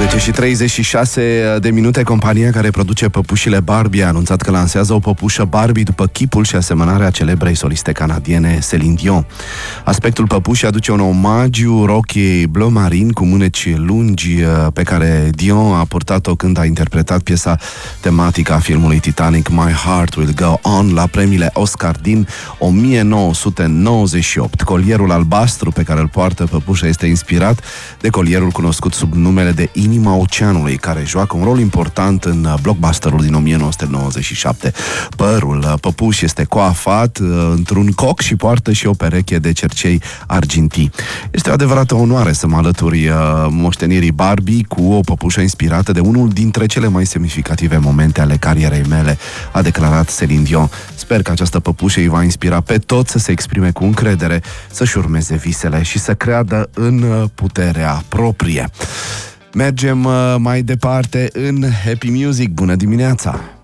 10:36 de minute, compania care produce păpușile Barbie a anunțat că lansează o păpușă Barbie după chipul și asemănarea celebrei soliste canadiene Céline Dion. Aspectul păpușii aduce un omagiu rochiei bleu marin cu mâneci lungi pe care Dion a purtat-o când a interpretat piesa tematică a filmului Titanic My Heart Will Go On la premiile Oscar din 1998. Colierul albastru pe care îl poartă păpușa este inspirat de colierul cunoscut sub numele de Inima Oceanului, care joacă un rol important în blockbusterul din 1997. Părul păpuș este coafat într-un coc și poartă și o pereche de cercei argintii. Este o adevărată onoare să mă alături moștenirii Barbie cu o păpușă inspirată de unul dintre cele mai semnificative momente ale carierei mele, a declarat Céline Dion. Sper că această păpușă îi va inspira pe toți să se exprime cu încredere, să-și urmeze visele și să creadă în puterea proprie. Mergem mai departe în Happy Music. Bună dimineața!